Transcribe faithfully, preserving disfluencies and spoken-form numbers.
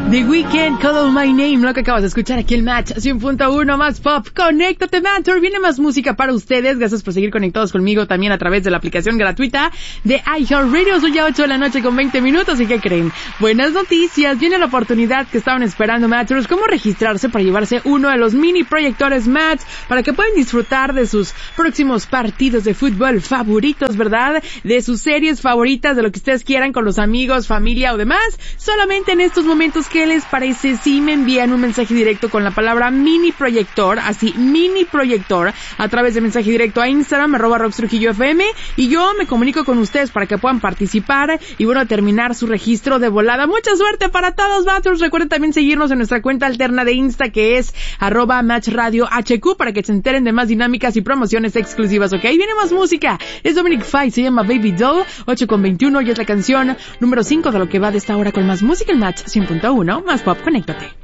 The Weeknd, Call My Name, lo que acabas de escuchar aquí el Match cien punto uno más pop. Conéctate, Matter. Viene más música para ustedes. Gracias por seguir conectados conmigo también a través de la aplicación gratuita de iHeartRadio. Son ya ocho de la noche con veinte minutos. ¿Y qué creen? Buenas noticias. Viene la oportunidad que estaban esperando, Matters. ¿Cómo registrarse para llevarse uno de los mini proyectores Match para que puedan disfrutar de sus próximos partidos de fútbol favoritos, ¿verdad? De sus series favoritas, de lo que ustedes quieran con los amigos, familia o demás. Solamente en estos momentos, ¿qué les parece si me envían un mensaje directo con la palabra mini proyector, así mini proyector, a través de mensaje directo a Instagram, arroba Rox Trujillo F M, y yo me comunico con ustedes para que puedan participar y bueno, terminar su registro de volada. Mucha suerte para todos, Batters. Recuerden también seguirnos en nuestra cuenta alterna de Insta, que es arroba Match Radio H Q, para que se enteren de más dinámicas y promociones exclusivas, ¿ok? Viene más música. Es Dominic Fike, se llama Baby Doll, ocho con veintiuno, y es la canción número cinco de lo que va de esta hora con más música, el Match cien punto uno más pop. Conéctate.